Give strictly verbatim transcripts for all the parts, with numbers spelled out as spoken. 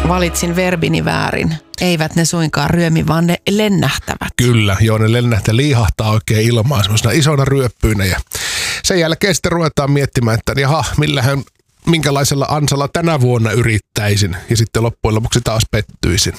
Valitsin verbini väärin. Eivät ne suinkaan ryömi, vaan ne lennähtävät. Kyllä, joo, ne lennähtää, liihahtaa oikein ilmaan semmoisena isona ryöppyinä. Ja sen jälkeen sitten ruvetaan miettimään, että jaha, millähän, minkälaisella ansalla tänä vuonna yrittäisin. Ja sitten loppujen lopuksi taas pettyisin.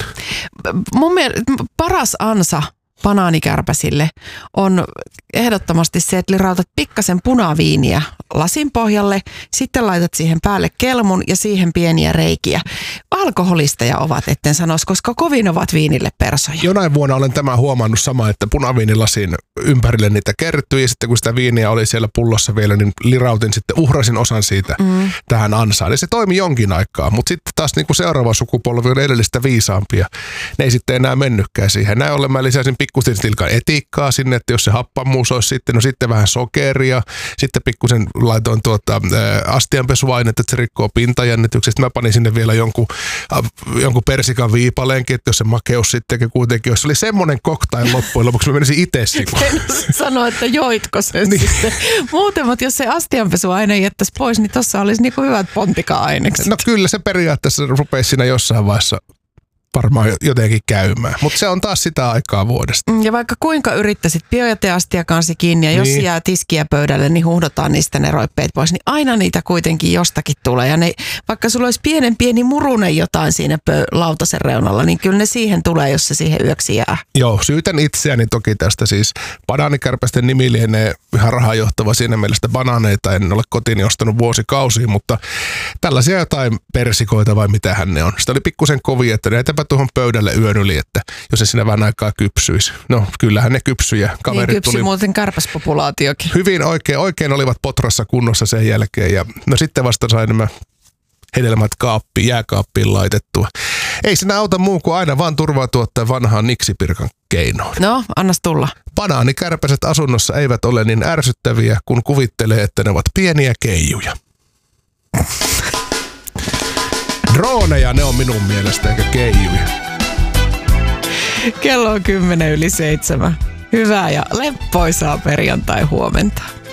Mun mielestä paras ansa banaanikärpäsille on ehdottomasti se, että lirautat pikkasen punaviiniä lasin pohjalle, sitten laitat siihen päälle kelmun ja siihen pieniä reikiä. Alkoholisteja ovat, etten sanoisi, koska kovin ovat viinille persoja. Jonain vuonna olen tämän huomannut sama, että punaviinilasin ympärille niitä kertyi ja sitten kun sitä viiniä oli siellä pullossa vielä, niin lirautin sitten, uhrasin osan siitä mm. tähän ansaan. Ja se toimi jonkin aikaa, mutta sitten taas niin kuin seuraava sukupolvi on edellistä viisaampia. Ne ei sitten enää mennytkään siihen. Näin ollen mä lisäsin pikkuisen tilkan etiikkaa sinne, että jos se happamuus olisi sitten, no sitten vähän sokeria, sitten pikkusen laitoin tuota astianpesuainetta, että se rikkoo pintajännityksestä. Mä panin sinne vielä jonkun, jonkun persikan viipaleenkin, että jos se makeus sittenkin kuitenkin, jos se oli semmoinen cocktail loppujen lopuksi, mä menisin itse sikuun. Sano, että joitko sen niin. Sitten. Muuten, mutta jos se astianpesuaine jättäisi pois, niin tuossa olisi niinku hyvät pontika-ainekset. No kyllä se periaatteessa rupeisi siinä jossain vaiheessa varmaan jotenkin käymään. Mutta se on taas sitä aikaa vuodesta. Ja vaikka kuinka yrittäisit biojäteastia kansi kiinni ja jos niin. jää tiskiä pöydälle, niin huuhdotaan niistä ne roippeet pois, niin aina niitä kuitenkin jostakin tulee. Ja ne, vaikka sulla olisi pienen pieni murunen jotain siinä pö- lautasen reunalla, niin kyllä ne siihen tulee, jos se siihen yöksi jää. Joo, syytän itseäni toki tästä siis. Banaanikärpästen nimi lienee ihan rahajohtava siinä mielessä, banaaneita en ole kotiin ostanut vuosikausiin, mutta tällaisia jotain persikoita vai mitähän ne on. Sitä oli pikkusen kovia, että näitäpä tuohon pöydälle yön yli, että jos se siinä vähän aikaa kypsyisi. No kyllähän ne kypsyi ja kaverit niin kypsy tuli. muuten kärpäspopulaatiokin. Hyvin oikein, oikein olivat potrassa kunnossa sen jälkeen ja no sitten vasta sain nämä hedelmät kaappiin, jääkaappiin laitettua. Ei siinä auta muu kuin aina vaan turvautua tämän vanhaan niksipirkan keinoon. No, annas tulla. Banaanikärpäset asunnossa eivät ole niin ärsyttäviä, kun kuvittelee, että ne ovat pieniä keijuja. Drooneja ne on minun mielestä, eikä keijuja. Kello on kymmenen yli seitsemän. Hyvää ja leppoisaa perjantai huomenta.